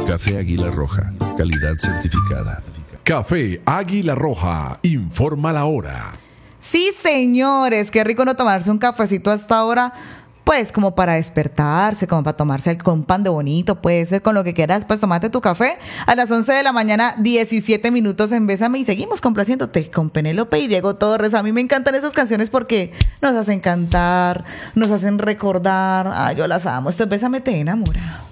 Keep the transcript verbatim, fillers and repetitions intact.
Café Águila Roja, calidad certificada. Café Águila Roja, informa la hora. Sí, señores, qué rico no tomarse un cafecito hasta ahora, pues como para despertarse, como para tomarse con pan de bonito, puede ser con lo que quieras, pues tomate tu café a las once de la mañana, diecisiete minutos en Bésame y seguimos complaciéndote con Penélope y Diego Torres. A mí me encantan esas canciones porque nos hacen cantar, nos hacen recordar, ay, yo las amo, esto es Bésame te enamora.